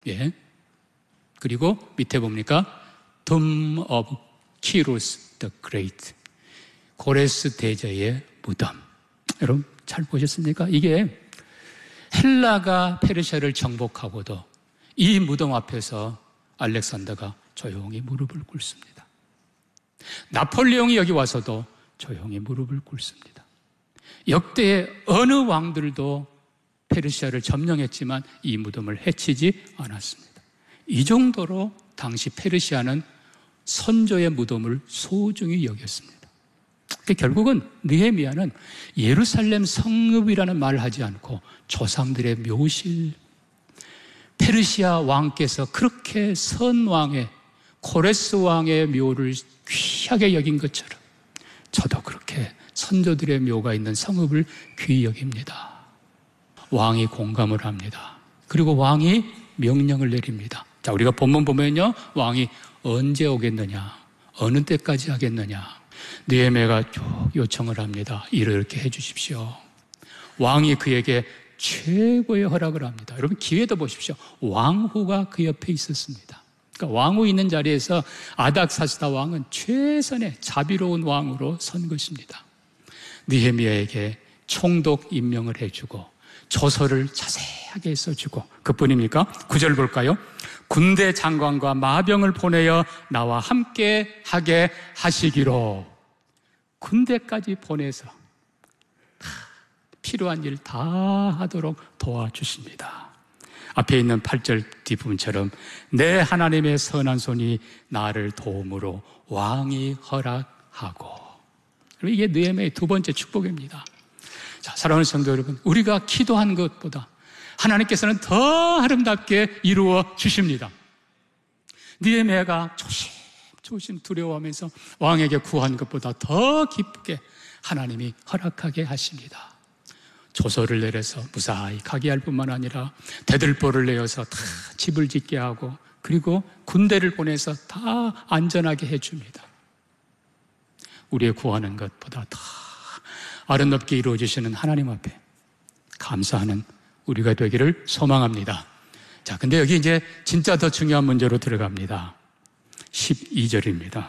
예. 그리고 밑에 봅니까? Tomb of Kyros the Great. 고레스 대제의 무덤. 여러분 잘 보셨습니까? 이게 헬라가 페르시아를 정복하고도 이 무덤 앞에서 알렉산더가 조용히 무릎을 꿇습니다. 나폴레옹이 여기 와서도 조용히 무릎을 꿇습니다. 역대의 어느 왕들도 페르시아를 점령했지만 이 무덤을 해치지 않았습니다. 이 정도로 당시 페르시아는 선조의 무덤을 소중히 여겼습니다. 결국은 느헤미야는 예루살렘 성읍이라는 말을 하지 않고 조상들의 묘실, 페르시아 왕께서 그렇게 선왕의 코레스 왕의 묘를 귀하게 여긴 것처럼 저도 그렇게 선조들의 묘가 있는 성읍을 귀히 여깁니다. 왕이 공감을 합니다. 그리고 왕이 명령을 내립니다. 자, 우리가 본문 보면요, 왕이 언제 오겠느냐, 어느 때까지 하겠느냐. 느헤미야가 쭉 요청을 합니다. 이렇게 해주십시오. 왕이 그에게 최고의 허락을 합니다. 여러분 기회도 보십시오. 왕후가 그 옆에 있었습니다. 그러니까 왕후 있는 자리에서 아닥사스다 왕은 최선의 자비로운 왕으로 선 것입니다. 느헤미야에게 총독 임명을 해주고 조서를 자세하게 써주고, 그뿐입니까? 9절 볼까요? 군대 장관과 마병을 보내어 나와 함께 하게 하시기로. 군대까지 보내서 필요한 일 다 하도록 도와주십니다. 앞에 있는 8절 뒷부분처럼 내 하나님의 선한 손이 나를 도움으로 왕이 허락하고. 이게 느헤미야의 두 번째 축복입니다. 자, 사랑하는 성도 여러분, 우리가 기도한 것보다 하나님께서는 더 아름답게 이루어 주십니다. 느헤미야가 조심 두려워하면서 왕에게 구한 것보다 더 기쁘게 하나님이 허락하게 하십니다. 조서를 내려서 무사히 가게 할 뿐만 아니라 대들보를 내어서 다 집을 짓게 하고, 그리고 군대를 보내서 다 안전하게 해줍니다. 우리의 구하는 것보다 더 아름답게 이루어지시는 하나님 앞에 감사하는 우리가 되기를 소망합니다. 자, 근데 여기 이제 진짜 더 중요한 문제로 들어갑니다. 12절입니다.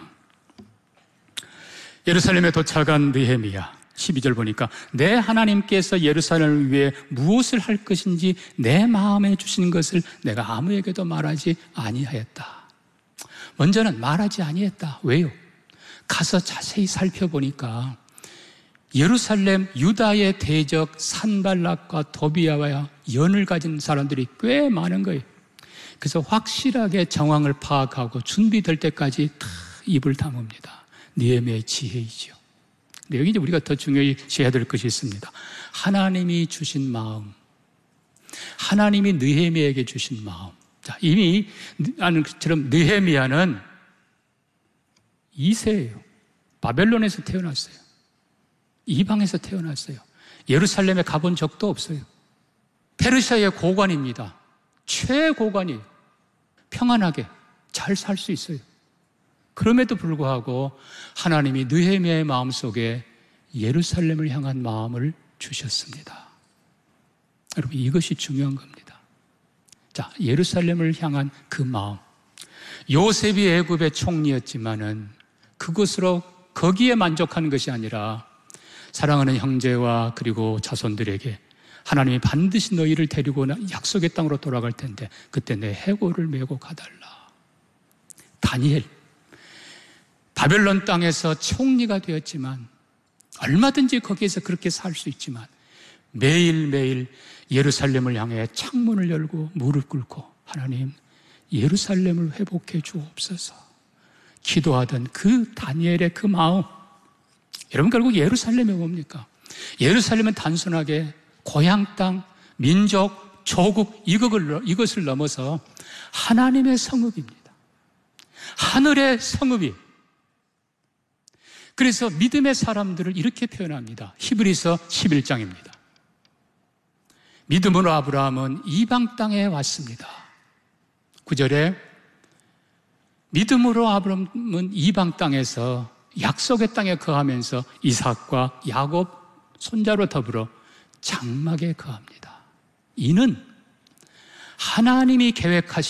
예루살렘에 도착한 느헤미야, 12절 보니까 내 하나님께서 예루살렘을 위해 무엇을 할 것인지 내 마음에 주신 것을 내가 아무에게도 말하지 아니하였다. 먼저는 말하지 아니했다. 왜요? 가서 자세히 살펴보니까 예루살렘 유다의 대적 산발락과 도비아와 연을 가진 사람들이 꽤 많은 거예요. 그래서 확실하게 정황을 파악하고 준비될 때까지 다 입을 다뭅니다. 느헤미야의 지혜이죠. 근데 여기 이제 우리가 더 중요시해야 될 것이 있습니다. 하나님이 주신 마음, 하나님이 느헤미야에게 주신 마음. 자, 이미 아는 것처럼 느헤미야는 2세예요. 바벨론에서 태어났어요. 이방에서 태어났어요. 예루살렘에 가본 적도 없어요. 페르시아의 고관입니다. 최고관이에요. 평안하게 잘 살 수 있어요. 그럼에도 불구하고 하나님이 느헤미야의 마음속에 예루살렘을 향한 마음을 주셨습니다. 여러분, 이것이 중요한 겁니다. 자, 예루살렘을 향한 그 마음. 요셉이 애굽의 총리였지만은 그것으로 거기에 만족하는 것이 아니라 사랑하는 형제와 그리고 자손들에게 하나님이 반드시 너희를 데리고 약속의 땅으로 돌아갈 텐데 그때 내 해골을 메고 가달라. 다니엘, 바벨론 땅에서 총리가 되었지만 얼마든지 거기에서 그렇게 살 수 있지만 매일매일 예루살렘을 향해 창문을 열고 무릎 꿇고 하나님, 예루살렘을 회복해 주옵소서 기도하던 그 다니엘의 그 마음. 여러분, 결국 예루살렘이 뭡니까? 예루살렘은 단순하게 고향 땅, 민족, 조국 이것을 넘어서 하나님의 성읍입니다. 하늘의 성읍이. 그래서 믿음의 사람들을 이렇게 표현합니다. 히브리서 11장입니다. 믿음으로 아브라함은 이방 땅에 왔습니다. 9절에 믿음으로 아브라함은 이방 땅에서 약속의 땅에 거하면서 이삭과 야곱 손자로 더불어 장막에 거합니다. 이는 하나님이 계획하신